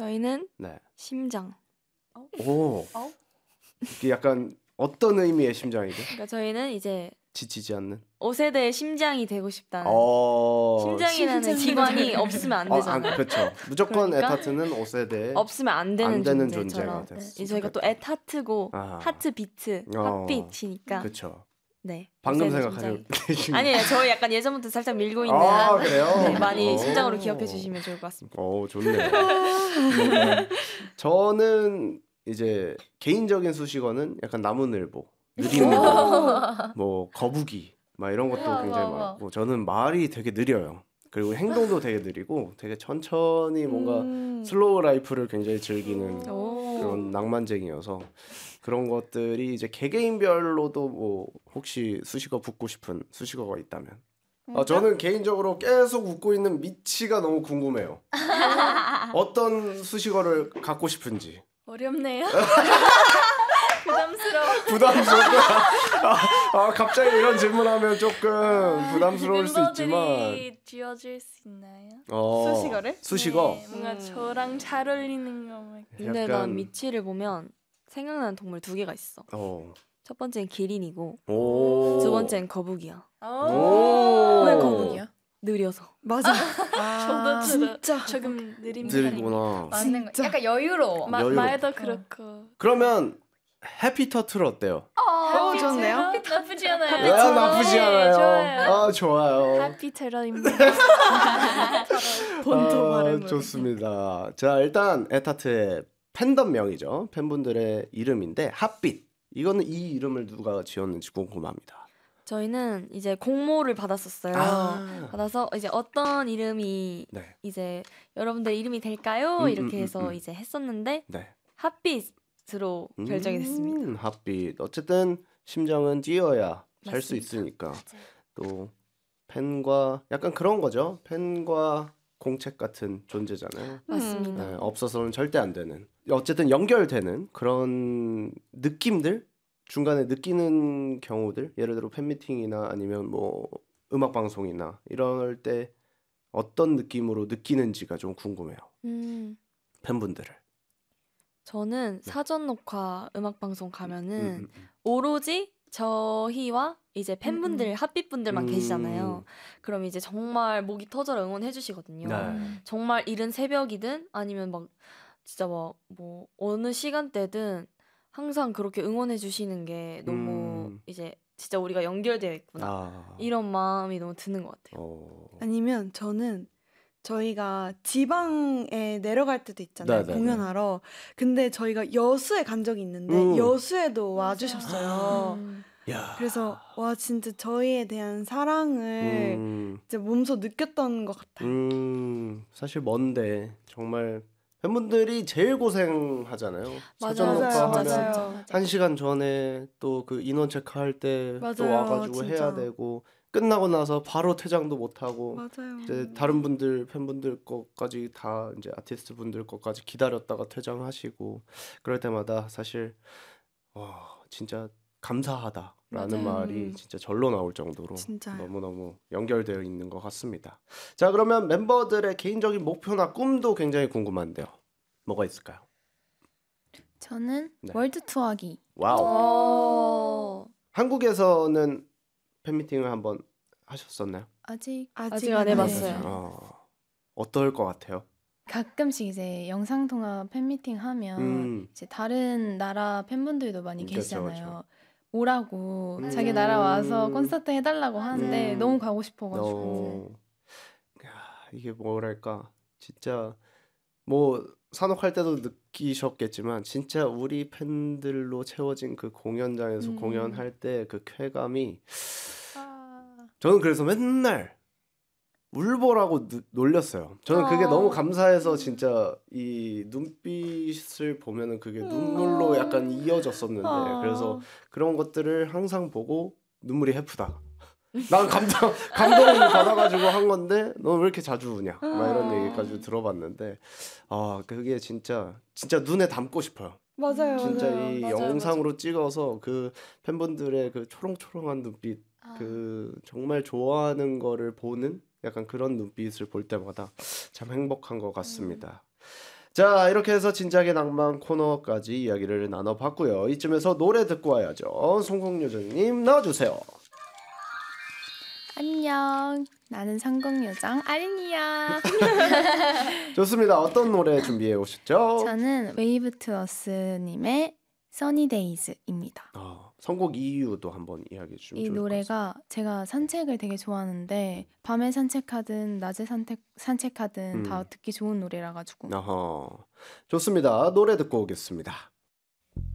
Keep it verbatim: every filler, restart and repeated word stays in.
저희는 네. 심장. 오. 어? 이게 약간 어떤 의미의 심장이죠? 그러니까 저희는 이제 지치지 않는. 오 세대의 심장이 되고 싶다는. 어. 심장이라는 기관이 없으면 안 되잖아요. 어, 아, 그렇죠. 무조건 그러니까 에타트는 오 세대 없으면 안 되는, 안 되는 존재처럼. 존재가 됐어. 네. 저희가 또 에타트고 아. 하트 비트, 어. 핫빛이니까. 그렇죠. 네. 방금 오 세대 생각하셨 심장이. 아니에요. 저희 약간 예전부터 살짝 밀고 있는. 아, 그래요? 네, 많이 오. 심장으로 기억해 주시면 좋을 것 같습니다. 오, 좋네요. 네. 저는 이제 개인적인 수식어는 약간 나무늘보, 느릿느릿, 뭐 거북이 막 이런 것도 우와, 굉장히 우와, 우와. 많고 저는 말이 되게 느려요. 그리고 행동도 되게 느리고 되게 천천히 뭔가 음. 슬로우 라이프를 굉장히 즐기는 오. 그런 낭만쟁이여서 그런 것들이 이제 개개인별로도 뭐 혹시 수식어 붙고 싶은 수식어가 있다면 아, 저는 개인적으로 계속 웃고 있는 미치가 너무 궁금해요. 어떤 수식어를 갖고 싶은지. 어렵네요. 부담스러워. 부담스럽고 아, 아, 갑자기 이런 질문하면 조금 부담스러울 수 있지만 멤버들이 지어줄 수 있나요? 어, 수식어를? 수식어? 네, 뭔가 음. 저랑 잘 어울리는 거. 막. 근데 약간- 난 미치를 보면 생각나는 동물 두 개가 있어. 어. 첫 번째는 기린이고 오. 두 번째는 거북이야. 오. 왜 거북이야? 느려서. 맞아. 저도 저도 진짜. 조금 느린 느리구나. 맞는 거. 진짜. 약간 여유로워. 마, 여유롭- 말도 그렇고. 그러면 해피터틀 어때요? 어, 좋네요. 나쁘지 않아요. 네, 나쁘지 않아요. 좋아요. 아, 좋아요. 해피 테러입니다. 본토 아, 발음으로. 좋습니다. 자, 일단 에타트의 팬덤명이죠. 팬분들의 이름인데 핫빛. 이거는 이 이름을 누가 지었는지 궁금합니다. 저희는 이제 공모를 받았었어요. 아. 받아서 이제 어떤 이름이 네. 이제 여러분들 이름이 될까요? 음, 이렇게 음, 해서 음, 음. 이제 했었는데 네. 핫빛으로 결정이 됐습니다. 음, 핫빛. 어쨌든 심장은 뛰어야 살 수 맞습니다. 있으니까. 또 팬과 약간 그런 거죠. 팬과 공책 같은 존재잖아요. 맞습니다. 네, 없어서는 절대 안 되는. 어쨌든 연결되는 그런 느낌들 중간에 느끼는 경우들 예를 들어 팬미팅이나 아니면 뭐 음악 방송이나 이럴 때 어떤 느낌으로 느끼는지가 좀 궁금해요. 음, 팬분들을. 저는 네. 사전 녹화 음악 방송 가면은 음, 음, 음. 오로지 저희와 이제 팬분들 음. 핫빛분들만 음. 계시잖아요. 그럼 이제 정말 목이 터져라 응원해 주시거든요. 네. 정말 이른 새벽이든 아니면 막 진짜 막 뭐 어느 시간대든 항상 그렇게 응원해 주시는 게 너무 음. 이제 진짜 우리가 연결되어 있구나. 아. 이런 마음이 너무 드는 것 같아요. 어. 아니면 저는 저희가 지방에 내려갈 때도 있잖아요. 네네네. 공연하러. 근데 저희가 여수에 간 적이 있는데 음. 여수에도 와주셨어요. 음. 야. 그래서 와 진짜 저희에 대한 사랑을 음. 진짜 몸소 느꼈던 것 같아요. 음. 사실 먼데 정말 팬분들이 제일 고생하잖아요. 사전 맞아요. 녹화하면 진짜, 맞아요. 한 시간 전에 또 그 인원 체크할 때 또 맞아요, 와가지고 진짜. 해야 되고 끝나고 나서 바로 퇴장도 못 하고 맞아요. 이제 다른 분들 팬분들 것까지 다 이제 아티스트 분들 것까지 기다렸다가 퇴장하시고 그럴 때마다 사실 와 진짜 감사하다라는 맞아요. 말이 진짜 절로 나올 정도로 진짜요. 너무너무 연결되어 있는 것 같습니다. 자 그러면 멤버들의 개인적인 목표나 꿈도 굉장히 궁금한데요. 뭐가 있을까요? 저는 네. 월드 투어하기. 와우. 어, 한국에서는 팬미팅을 한번 하셨었나요? 아직 아직 안 네. 해봤어요. 어, 어떨 것 같아요? 가끔씩 이제 영상 통화 팬미팅 하면 음, 이제 다른 나라 팬분들도 많이 음, 그쵸, 계시잖아요. 오라고 음. 자기 나라 와서 콘서트 해달라고 하는데 음. 너무 가고 싶어가지고. 어, 야, 이게 뭐랄까 진짜 뭐 산옥할 때도 느끼셨겠지만 진짜 우리 팬들로 채워진 그 공연장에서 음. 공연할 때 그 쾌감이 아, 저는 그래서 맨날 울보라고 누- 놀렸어요. 저는 그게 어. 너무 감사해서 진짜 이 눈빛을 보면은 그게 눈물로 약간 이어졌었는데 아. 그래서 그런 것들을 항상 보고 눈물이 해프다. 난 감동 감동을 받아가지고 한 건데 너 왜 이렇게 자주 우냐? 막 이런 얘기까지 들어봤는데 아 그게 진짜 진짜 눈에 담고 싶어요. 맞아요. 진짜 맞아요. 이 맞아요, 영상으로 찍어서 그 팬분들의 그 초롱초롱한 눈빛 아. 그 정말 좋아하는 거를 보는 약간 그런 눈빛을 볼 때마다 참 행복한 것 같습니다. 자, 이렇게 해서 진작의 낭만 코너까지 이야기를 나눠봤고요. 이쯤에서 노래 듣고 와야죠. 송곡요정님 나와주세요. 안녕. 나는 상공요정 아린이야. 좋습니다. 어떤 노래 준비해 오셨죠? 저는 웨이브 투어스님의 써니데이즈입니다. 어, 선곡 이유도 한번 이야기해 주시면 이 좋을 것 같습니다. 노래가 제가 산책을 되게 좋아하는데 밤에 산책하든 낮에 산책, 산책하든 음. 다 듣기 좋은 노래라 가지고 어허, 좋습니다. 노래 듣고 오겠습니다.